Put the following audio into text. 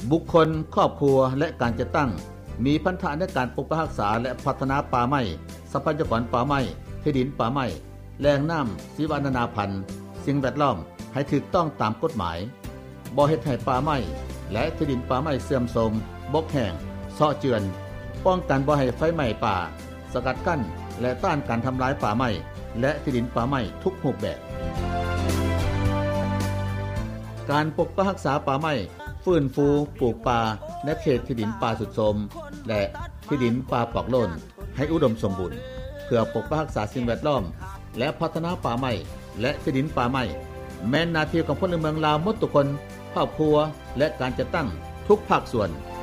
บุคคลครอบครัวและการจัดตั้งมีพันธะในการปกปักรักษาและพัฒนาป่าไม้ทรัพยากรป่าไม้ที่ดินป่าไม้แหล่งน้ำชีวนานาพันธุ์สิ่งแวดล้อมให้ถูกต้องตามกฎหมายบ่เฮ็ดให้ป่าไม้และที่ดินป่าไม้เสื่อมโทรมบกแห้งเซาะเจือนป้องกันบ่ให้ไฟไหม้ป่าสกัดกั้นและต้านการทำลายป่าไม้และที่ดินป่าไม้ทุกรูปแบบการปกปักรักษาป่าไม้ฟื้นฟูปลูกป่าในเขตที่ดินป่าสุดโทรมและที่ดินป่าปอกโล้นให้อุดมสมบูรณ์เพื่อปกปักรักษาสิ่งแวดล้อมและพัฒนาป่าไม้และที่ดินป่าไม้แม้นหน้าที่ของพลเมืองลาวหมดทุกคนครอบครัวและการจัดตั้งทุกภาคส่วน